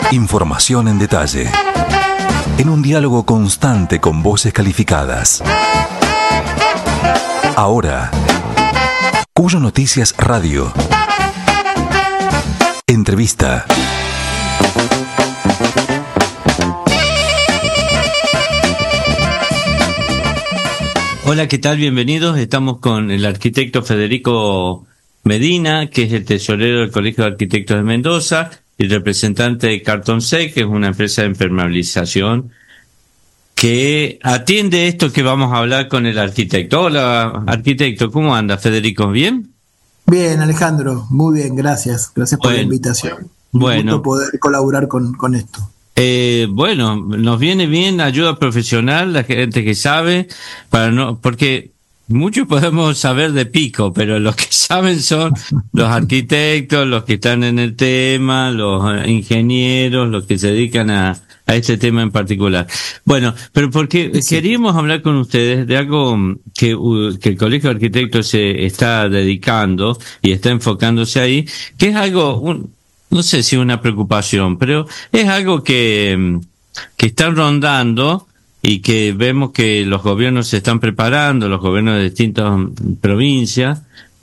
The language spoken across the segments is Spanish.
Información en detalle. En un diálogo constante con voces calificadas. Ahora, Cuyo Noticias Radio. Entrevista. Hola, ¿qué tal? Bienvenidos. Estamos con el arquitecto Federico Medina, que es el tesorero del Colegio de Arquitectos de Mendoza, y representante de Cartonsec, que es una empresa de impermeabilización que atiende esto que vamos a hablar con el arquitecto. Hola, arquitecto, ¿cómo anda, Federico? ¿Bien? Bien, Alejandro, muy bien, gracias. Gracias por la invitación. Un gusto poder colaborar con esto. Bueno, nos viene bien la ayuda profesional, la gente que sabe, porque muchos podemos saber de pico, pero los que saben son los arquitectos, los que están en el tema, los ingenieros, los que se dedican a este tema en particular. Bueno, pero porque queríamos hablar con ustedes de algo que el Colegio de Arquitectos se está dedicando y está enfocándose ahí, que es algo, no sé si una preocupación, pero es algo que están rondando y que vemos que los gobiernos se están preparando, los gobiernos de distintas provincias,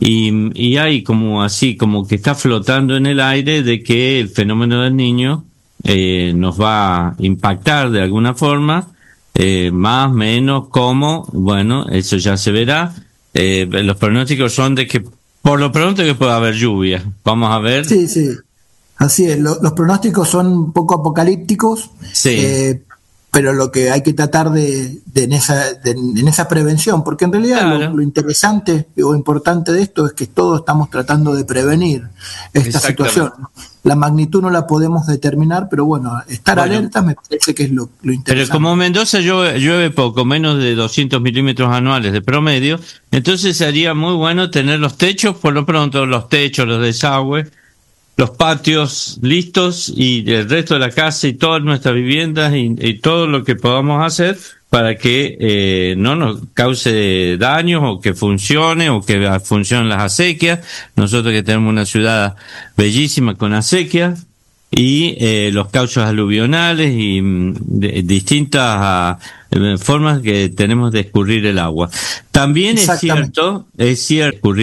y hay como así, como que está flotando en el aire de que el fenómeno del Niño nos va a impactar de alguna forma, más, menos, cómo, bueno, eso ya se verá. Los pronósticos son de que por lo pronto que puede haber lluvia. Vamos a ver. Sí, sí. Así es, los pronósticos son un poco apocalípticos, sí. Pero lo que hay que tratar en esa prevención, porque en realidad claro, lo interesante o importante de esto es que todos estamos tratando de prevenir esta situación. La magnitud no la podemos determinar, pero bueno, estar alertas me parece que es lo interesante. Pero como Mendoza llueve poco, menos de 200 milímetros anuales de promedio, entonces sería muy bueno tener los techos, por lo pronto, los techos, los desagües, los patios listos y el resto de la casa y todas nuestras viviendas y todo lo que podamos hacer para que no nos cause daños o que funcione o que funcionen las acequias. Nosotros que tenemos una ciudad bellísima con acequias y los cauces aluvionales y distintas formas que tenemos de escurrir el agua. También es cierto escurrir